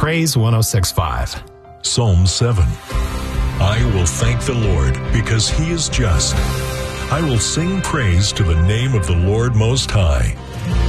Praise 106.5. Psalm 7. I will thank the Lord because he is just. I will sing praise to the name of the Lord Most High.